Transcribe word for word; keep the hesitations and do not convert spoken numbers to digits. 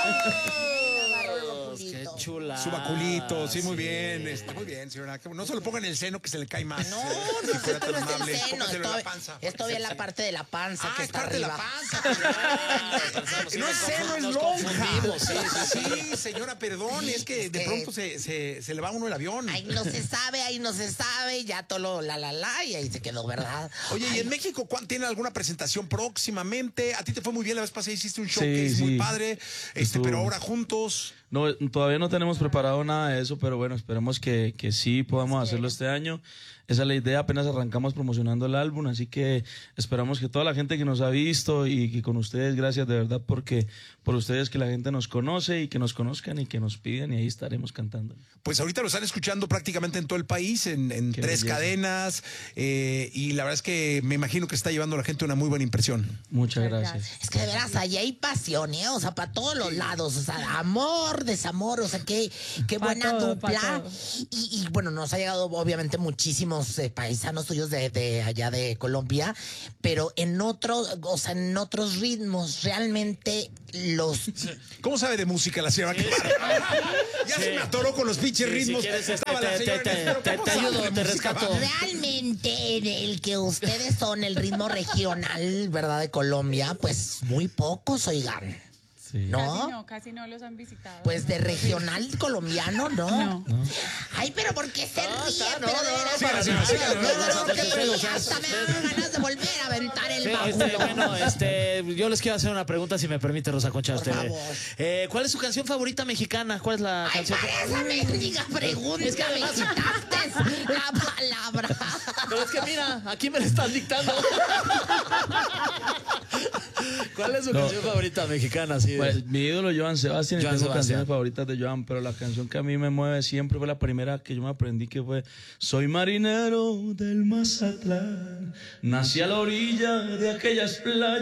Qué chula. Su baculito, sí, muy bien. Está muy bien, señora. No se lo ponga en el seno que se le cae más. No, eh, no, si fuera esto tan no es amable. el seno. Póngaselo en Esto, la panza. esto bien la parte de la panza Ah, que es está parte de arriba. la panza. Ah, pensamos, sí, No es nos seno, confund- es nos lonja. confundimos, sí, sí, sí. Sí, señora, perdón. Es que Es de que- pronto se, se, se le va a uno el avión. Ahí no se sabe, ahí no se sabe, ya todo lo la la la y ahí se quedó, ¿verdad? Oye, ¿y Ay, en México cuán- tienen alguna presentación próximamente? A ti te fue muy bien la vez pasada, hiciste un show Sí, que es muy sí. padre, este, Estuvo- pero ahora juntos. No, todavía no tenemos preparado nada de eso, pero bueno, esperemos que, que sí podamos hacerlo este año. Esa es la idea, apenas arrancamos promocionando el álbum, así que esperamos que toda la gente que nos ha visto y que con ustedes, gracias de verdad, porque por ustedes que la gente nos conoce y que nos conozcan y que nos piden y ahí estaremos cantando. Pues ahorita lo están escuchando prácticamente en todo el país, en, en Qué tres belleza. cadenas, eh, y la verdad es que me imagino que está llevando a la gente una muy buena impresión. Muchas gracias. es que de veras allá hay pasión, ¿eh? O sea, para todos los lados, o sea, amor, desamor, o sea, qué, qué Pa' buena todo, pa' dupla. todo. Y, y, bueno, nos ha llegado obviamente muchísimos eh, paisanos tuyos de, de allá de Colombia, pero en otros, o sea, en otros ritmos, realmente los... ¿Cómo sabe de música la señora? Qué bárbaro. Ya se me atoró con los pinches Sí, si ritmos. quieres, este, Estaba la te- señora te- en el pero te- ¿cómo te sabe ayudo, de te música? rescato. Realmente el que ustedes son el ritmo regional, ¿verdad? De Colombia, pues muy pocos, oigan. Sí. ¿No? Casi no, casi no los han visitado. Pues de regional colombiano, ¿no? No. Ay, pero ¿por qué se No, ríe? está, no, Pero de no, veras, siga, para siga, nada, siga, no, no, no, no, no, no, que no, me- no, hasta me dan ganas de volver a aventar el Sí, bajo. este, bueno, este, yo les quiero hacer una pregunta, si me permite, Rosa Concha. Por Usted. favor. Eh, ¿Cuál es su canción favorita mexicana? ¿Cuál es la Ay, canción? para esa mendiga pregunta Es que además- me quitaste la palabra. Pero es que mira, aquí me la estás dictando. ¿Cuál es su No. canción favorita mexicana? Sí, de- Pues mi ídolo Joan Sebastián, y Joan tengo Sebastián. canciones favoritas de Joan, pero la canción que a mí me mueve siempre fue la primera que yo me aprendí, que fue Soy marinero del Mazatlán, nací a la orilla de aquellas playas.